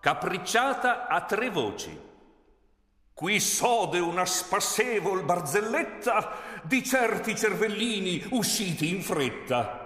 capricciata a 3 voci. Qui sode una spassevol barzelletta di certi cervellini usciti in fretta.